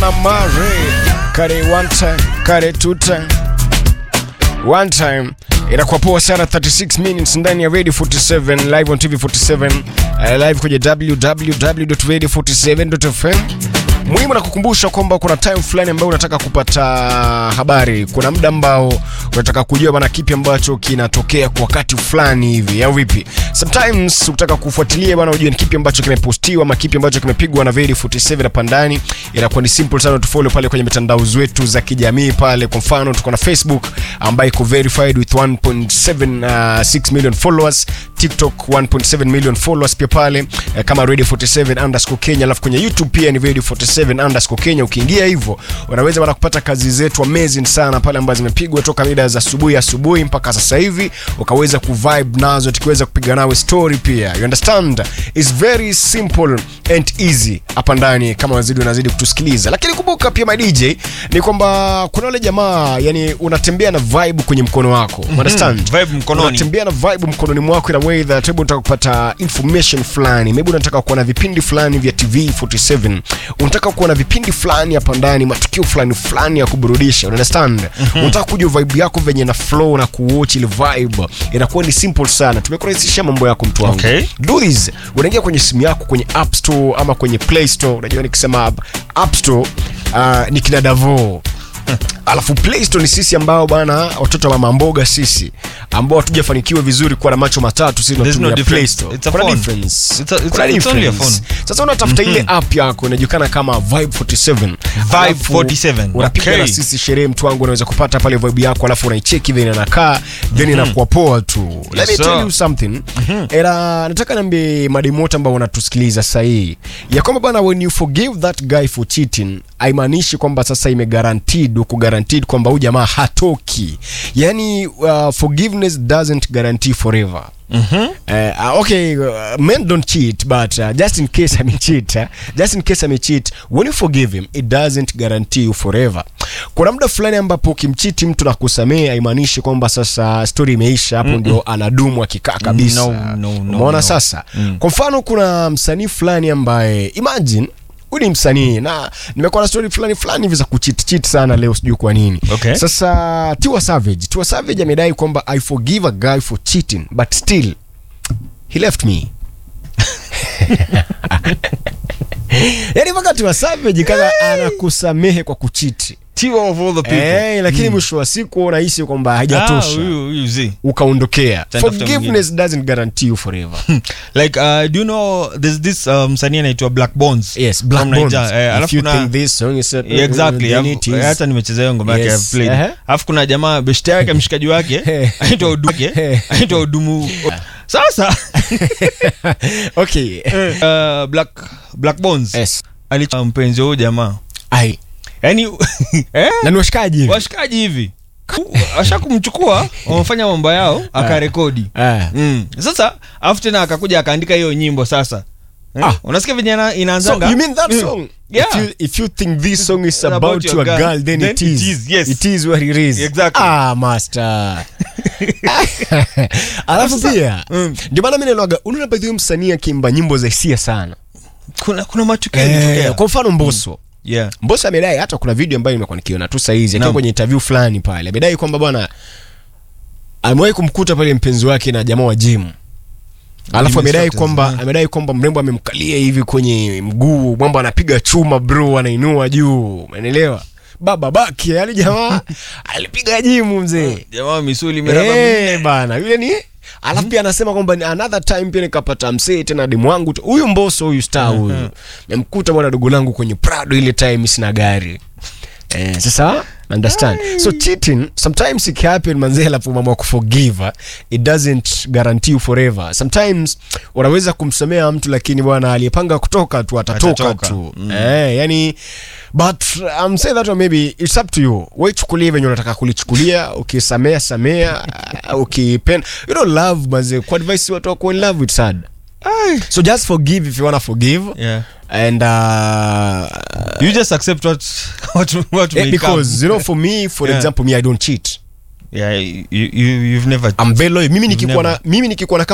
Mare kare one time, kare two time, one time. Inakuwa poa sana. 36 minutes ndani ya Radio 47 live on TV 47, live kwenye www.radio47.fm. Muhimu na kukumbusha kwamba kuna time fulani ambayo unataka kupata habari. Kuna muda ambao unataka kujua bana kipi ambacho kinatokea kwa wakati fulani hivi au vipi. Sometimes unataka kufuatilia bana ujue ni kipi ambacho kimepostiwa ama kipi ambacho kimepigwa na Radio 47 hapa ndani. Inakuwa ni simple sana, tufollow pale kwenye mitandao zetu za kijamii pale. Kwa mfano tuko na Facebook ambayo iko verified with 1.76 million followers, TikTok 1.7 million followers pia pale kama Radio 47_Kenya. Alafu kwenye YouTube pia ni Radio 47_Kenya. Ukiingia hivyo unaweza bana kupata kazi zetu amazing sana pale ambazo zimepigwa toka mida za asubuhi mpaka sasa hivi, ukaweza kuvibe nazo tukiweza kupiga nawe story pia. You understand? It's very simple and easy hapa ndani kama unazidi kutusikiliza. Lakini kumbuka pia my DJ ni kwamba kuna wale jamaa, yani unatembea na vibe kwenye mkono wako. Understand? Vibe mkononi. Unatembea na vibe mkononi mwako in a way that unataka kupata information fulani. Maybe unataka kuona vipindi fulani vya TV 47. Unataka kuona vipindi fulani hapa ndani, matukio fulani ya kuburudisha. Understand? Unataka kujua vibe yako venye na flow na kuwatch ile vibe. Inakuwa ni simple sana. Tumekurahisisha mambo yako mtu wangu. Okay. Do this. Unaingia kwenye simu yako kwenye App Store ama kwenye Play Store. Unajua nikisema App Store ni kina Davo. Alafu Play Store ni sisi ambao bana watoto wa mama mboga, sisi ambao hatujafanikiwa vizuri kwa na macho matatu, sisi tunatumia Play Store. Kuna difference. It's only a phone. Sasa unatafuta ile app yako inajulikana kama Vibe 47. Vibe 47. Unapiga na sisi sherehe mtu wangu, unaweza kupata pale vibe yako, alafu unaicheki then inakaa then inakuwa poa tu. Let me tell you something. Nataka niambie madimota ambao wanatusikiliza sasa hii ya kwamba bana, when you forgive that guy for cheating, haimaanishi kwamba sasa guaranteed kwamba huyu jamaa hatoki. Yani forgiveness doesn't guarantee forever. Okay, men don't cheat, but just in case I cheat, when you forgive him, it doesn't guarantee you forever. Kuna muda fulani ambapo kimchiti mtu na kusamea, haimaanishi kwamba sasa story imeisha hapo ndio anadumu akikaa kabisa. Umeona sasa? Kwa mfano kuna msanii fulani ambaye imagine huyu ni msanii na nimekuwa na story fulani hivi za kucheat sana leo, sijui kwa nini. Okay. Sasa Tiwa Savage amedai kwamba I forgive a guy for cheating but still he left me. Yani mpaka Tiwa Savage kama anakusamehe kwa kucheat. Tiwa of all the people. Lakini mwisho wa siku unahisi kwamba haijatosha. Ukaondokea. Forgiveness doesn't guarantee you forever. Like do you know there's this msanii anaitwa Black Bones? Yes, Black Bones. If you think this song is exactly. Hata nimecheza hiyo ngoma yake, I've played. Alafu kuna jamaa beshte yake mshikaji wake anaitwa Udumu. Sasa okay. Black Bones. Yes. Alimpenzi huyo jamaa. Yani na ni washikaji hivi ashakumchukua wamefanya mambo yao akarekodi. Sasa after na akakuja akaandika hiyo nyimbo sasa. Unasikia vijana inaanzanga. So you mean that song? Yeah. If you think this song is about your girl, then it is. Yes. It is what it is. Exactly. Master. Alafu pia ndio maana mimi naloga unapata msanii akimba nyimbo za hisia sana. Kuna matukio yanatokea. Kwa mfano Mbosso. Yeah. Mbosso amedai, hata kuna video ambayo nimekuwa nikiona tu saa hizi akiwa kwenye interview fulani pale, amedai kwamba bwana amewahi kumkuta pale mpenzi wake na jamaa wa gym. Alafu amedai kwamba mrembo amemkalia hivi kwenye mguu, mambo anapiga chuma bro, anainua juu. Umeelewa? Baba baki yani jamaa alipiga gym mzee. Jamaa misuli miraba bana. Yule ni alafu pia anasema kwamba another time pia nikapata msee tena demu wangu huyu Mbosso huyu star huyu. Nimemkuta bwana dogo langu kwenye Prado ile time sina gari. Sasa understand. So cheating sometimes it happen manzela for mama kuforgive, it doesn't guarantee you forever. Sometimes unaweza kumsamea mtu lakini bwana aliyepanga kutoka tu atatoka tu. Yani but I'm saying that maybe it's up to you. Wewe chukulie venye unataka kulichukulia, ukisamea ukipenda. You don't love manze, kwa advice watu wako in love with sad. So just forgive if you wanna forgive. Yeah. And you just accept what may because come. you know, for me, for example, me I don't cheat. Yeah, you've never. I'm very loyal. Mimi nikikuwa na